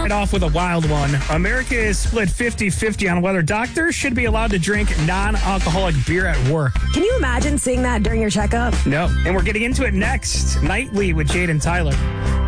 Right off with a wild one. America is split 50-50 on whether doctors should be allowed to drink non-alcoholic beer at work. Can you imagine seeing that during your checkup? No. And we're getting into it next. Nightly with Jade and Tyler.